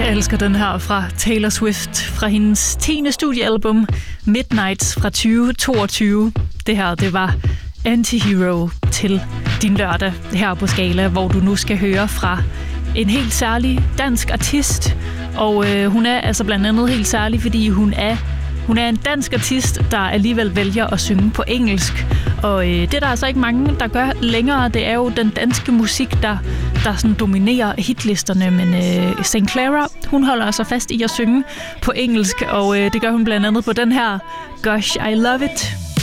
Jeg elsker den her fra Taylor Swift, fra hendes 10. studiealbum Midnights fra 2022. Det her, det var Antihero til din lørdag her på Skala, hvor du nu skal høre fra en helt særlig dansk artist. Og hun er altså blandt andet helt særlig, fordi hun er en dansk artist, der alligevel vælger at synge på engelsk. Og det er der altså ikke mange, der gør længere. Det er jo den danske musik, der sådan dominerer hitlisterne. Men St. Clara, hun holder altså fast i at synge på engelsk. Og det gør hun blandt andet på den her Gosh, I Love It.